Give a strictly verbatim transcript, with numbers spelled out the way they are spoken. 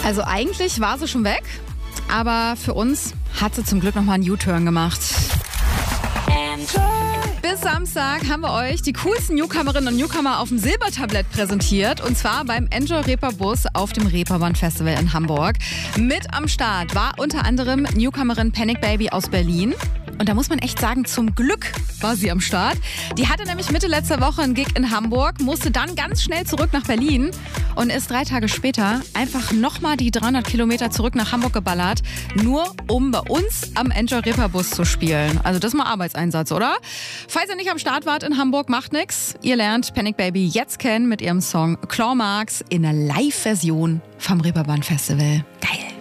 Also eigentlich war sie schon weg, aber für uns hat sie zum Glück nochmal einen U-Turn gemacht. Bis Samstag haben wir euch die coolsten Newcomerinnen und Newcomer auf dem Silbertablett präsentiert. Und zwar beim Enjoy Reeperbus auf dem Reeperbahn Festival in Hamburg. Mit am Start war unter anderem Newcomerin Panic Baby aus Berlin. Und da muss man echt sagen, zum Glück war sie am Start. Die hatte nämlich Mitte letzter Woche einen Gig in Hamburg, musste dann ganz schnell zurück nach Berlin und ist drei Tage später einfach nochmal die dreihundert Kilometer zurück nach Hamburg geballert, nur um bei uns am Enjoy Reeperbus zu spielen. Also das ist mal Arbeitseinsatz, oder? Falls ihr nicht am Start wart in Hamburg, macht nix. Ihr lernt Panic Baby jetzt kennen mit ihrem Song Claw Marks in einer Live-Version vom Reeperbahn Festival. Geil.